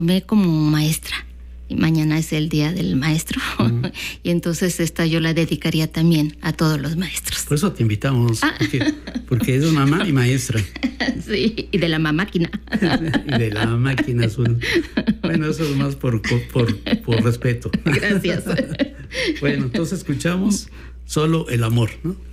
Ve como maestra. Y mañana es el Día del Maestro. Y entonces esta yo la dedicaría también a todos los maestros. Por eso te invitamos, porque es mamá y maestra. Sí, y de la máquina. Y de la máquina azul. Bueno, eso es más por respeto. Gracias. Bueno, entonces escuchamos Solo el amor, ¿no?